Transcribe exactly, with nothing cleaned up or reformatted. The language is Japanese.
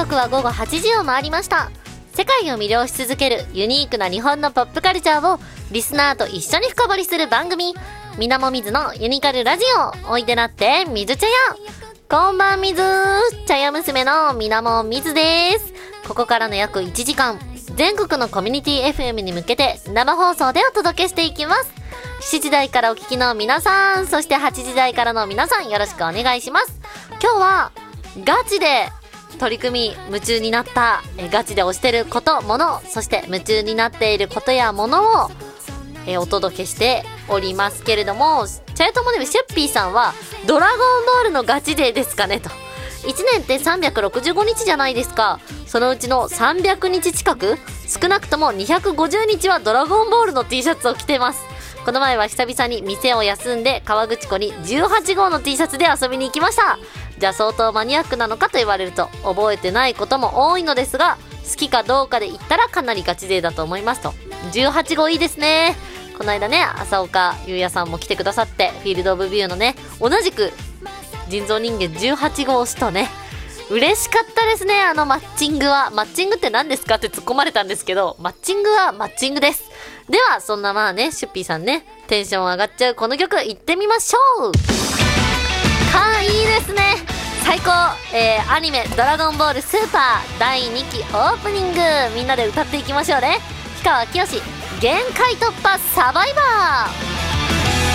刻は午後はちじを回りました。世界を魅了し続けるユニークな日本のポップカルチャーをリスナーと一緒に深掘りする番組、みなもみずのユニカルラジオ。おいでなってみず茶屋。こんばんみずー、茶屋娘のみなもみずです。ここからの約いちじかん、全国のコミュニティ エフエム に向けて生放送でお届けしていきます。しちじ台からお聞きの皆さん、そしてはちじ台からの皆さん、よろしくお願いします。今日はガチで取り組み夢中になった、えガチで推してること、もの、そして夢中になっていることやものをえお届けしておりますけれども、チャイトモネムシュッピーさんはドラゴンボールのガチデーですかねと。いちねんってさんびゃくろくじゅうごにちじゃないですか。そのうちのさんびゃくにち近く、少なくともにひゃくごじゅうにちはドラゴンボールの T シャツを着てます。この前は久々に店を休んで河口湖にじゅうはちごうの T シャツで遊びに行きました。じゃあ相当マニアックなのかと言われると覚えてないことも多いのですが、好きかどうかで言ったらかなりガチ勢だと思いますと。じゅうはちごういいですね。この間ね、朝岡優也さんも来てくださって、フィールドオブビューのね、同じく人造人間じゅうはちごう推しとね、嬉しかったですね。あのマッチングは、マッチングって何ですかって突っ込まれたんですけど、マッチングはマッチングです。ではそんなまあね、シュッピーさんね、テンション上がっちゃうこの曲いってみましょう。か、いいですね、最高。えー、アニメドラゴンボールスーパーだいにきオープニング、みんなで歌っていきましょうね。氷川きよし、限界突破サバイバー。